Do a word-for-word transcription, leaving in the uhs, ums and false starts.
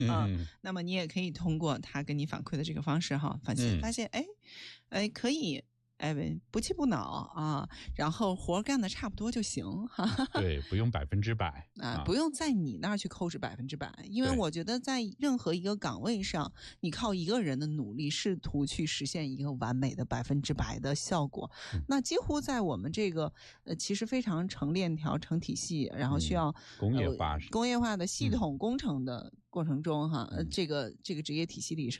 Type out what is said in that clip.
啊、 嗯， 那么你也可以通过他跟你反馈的这个方式哈，发现、 嗯、 发现哎哎可以。哎，不气不恼啊，然后活干的差不多就行哈。 对，不用百分之百啊，不用在你那儿去扣制百分之百，因为我觉得在任何一个岗位上，你靠一个人的努力试图去实现一个完美的百分之百的效果， 嗯、 那几乎在我们这个呃其实非常成链条、成体系，然后需要、嗯、 工业化、 呃、工业化的系统工程的过程中哈， 嗯、 这个这个职业体系里是